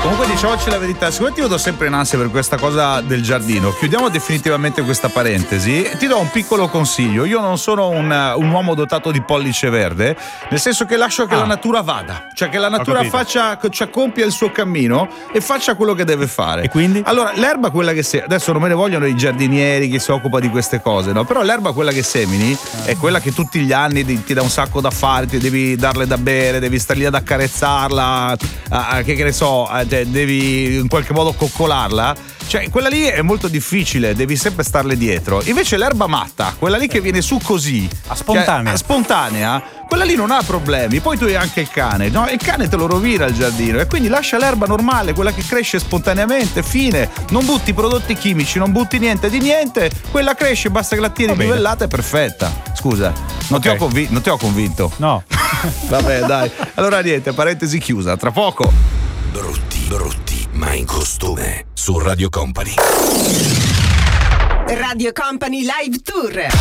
Comunque diciamoci la verità, siccome ti vedo sempre in ansia per questa cosa del giardino, chiudiamo definitivamente questa parentesi e ti do un piccolo consiglio. Io non sono un uomo dotato di pollice verde, nel senso che lascio che la natura vada, cioè che la natura compia il suo cammino e faccia quello che deve fare. E quindi? Allora, l'erba quella che adesso non me ne vogliono i giardinieri che si occupa di queste cose, no? Però l'erba quella che semini è quella che tutti gli anni ti dà un sacco da fare, ti devi darle da bere, devi star lì ad accarezzarla, che ne so, devi in qualche modo coccolarla. Cioè quella lì è molto difficile, devi sempre starle dietro. Invece l'erba matta, quella lì che viene su così, spontanea, quella lì non ha problemi. Poi tu hai anche il cane, no? Il cane te lo rovina il giardino, e quindi lascia l'erba normale, quella che cresce spontaneamente, fine. Non butti prodotti chimici, non butti niente di niente, quella cresce, basta che la tieni livellata, è perfetta. Scusa, non ti ho convinto. No. Vabbè, dai. Allora niente, parentesi chiusa, tra poco. Brutti, ma in costume, su Radio Company. Radio Company Live Tour.